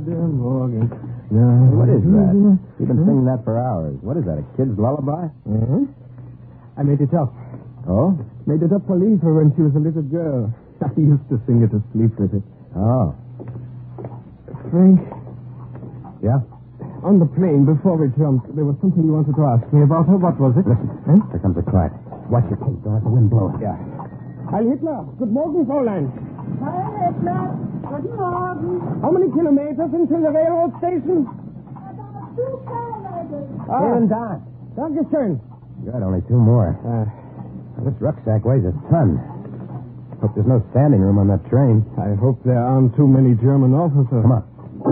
Morgen. What is that? You've been singing that for hours. What is that, a kid's lullaby? Uh-huh. I made it up. Oh? Made it up for Lisa when she was a little girl. I used to sing it to sleep with it. Oh. Frank, Yeah? on the plane before we jumped, there was something you wanted to ask me about her. What was it? Listen. Huh? Here comes a client. Watch your pace. Don't let the wind blow it. Yeah. Heil Hitler. Good morning, Fräulein. Heil Hitler. Guten Morgen. How many kilometers into the railroad station? About 2 kilometers. Here and down. Dankeschön. Good, only 2 more. This rucksack weighs a ton. Hope there's no standing room on that train. I hope there aren't too many German officers. Come on.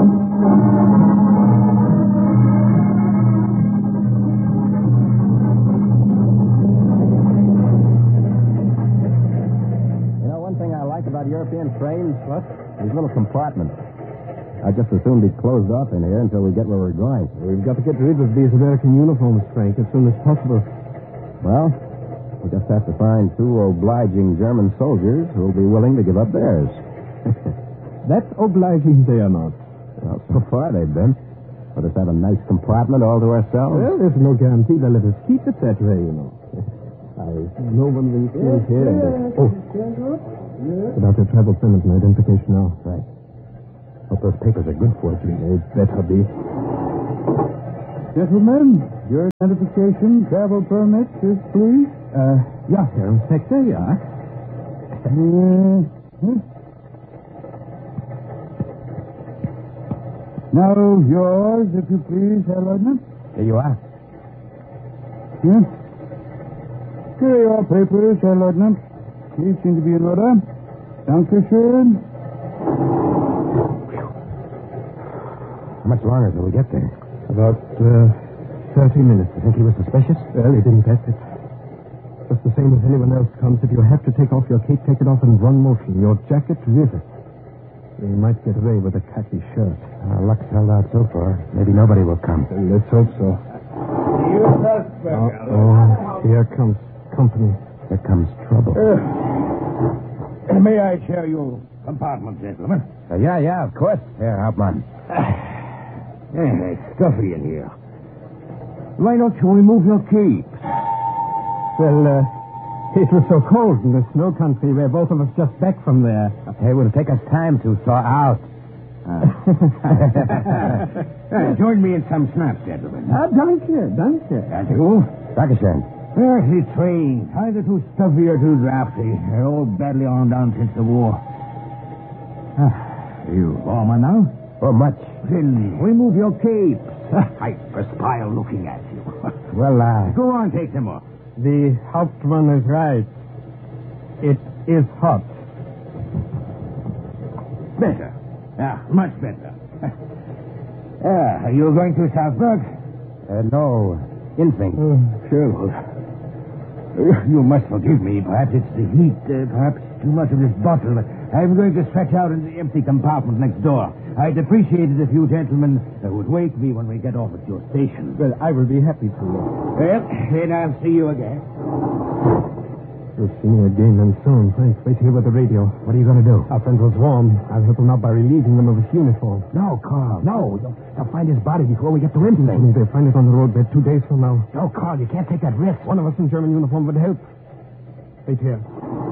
You know, one thing I like about European trains? What? These little compartments. I'd just as soon be closed off in here until we get where we're going. We've got to get rid of these American uniforms, Frank, as soon as possible. Well, we just have to find 2 obliging German soldiers who'll be willing to give up theirs. That's obliging they are not. Well, so far they've been. Let us have a nice compartment all to ourselves. Well, there's no guarantee they'll let us keep it that way, you know. I know one will stay here. Without your travel permit and identification now. Right. Hope those papers are good for you. They better be. Gentlemen, your identification, travel permit, please. Yeah, Herr Inspector, yeah. Now, yours, if you please, Herr Leutnant. Here you are. Here. Here are your papers, Herr Leutnant. These seem to be in order. Dankeschön. How much longer till we get there? About 30 minutes. You think he was suspicious? Well, he didn't test it. Just the same as anyone else comes. If you have to take off your cape, take it off in one motion. Your jacket with it. You might get away with a khaki shirt. Luck's held out so far. Maybe nobody will come. Let's hope so. Here comes company. Here comes trouble. May I share your compartment, gentlemen? Yeah, of course. Here, Hauptmann. It's stuffy in here. Why don't you remove your cape? Well, it was so cold in the snow country where both of us just back from there. It will take us time to thaw out. Join me in some snaps, gentlemen. Danke. And you? Dankeschön. The train. Either too stuffy or too drafty. They're all badly on down since the war. You warmer now? Oh, much. Then remove your cape. I perspire looking at you. Well, Go on, take them off. The Hauptmann is right. It is hot. Better. Much better. Are you going to Salzburg? no. Instinct. Sure. You must forgive me. Perhaps it's the heat. Perhaps too much of this bottle. I'm going to stretch out in the empty compartment next door. I'd appreciate it if you gentlemen would wake me when we get off at your station. Well, I will be happy to. Well, then I'll see you again. You'll see me again and soon. Thanks. Wait here with the radio. What are you going to do? Our friend was warm. I'll help him out by relieving him of his uniform. No, Carl. No. They'll find his body before we get to Rinsley. Only they'll find it on the roadbed 2 days from now. No, Carl, you can't take that risk. One of us in German uniform would help. Wait here.